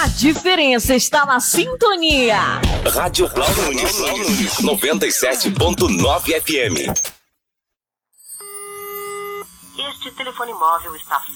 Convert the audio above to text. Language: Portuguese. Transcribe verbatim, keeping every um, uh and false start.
A diferença está na sintonia. Rádio Blau Nunes, noventa e sete ponto nove F M. Este telefone móvel está